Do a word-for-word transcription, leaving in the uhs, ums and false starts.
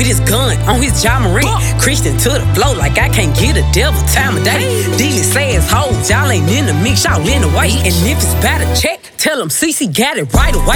his gun on his John Marine. Christian to the flow like I can't get a devil time of day. Dealing says hoes, y'all ain't in the mix, y'all in the way. And if it's about a check, tell him C C got it right away.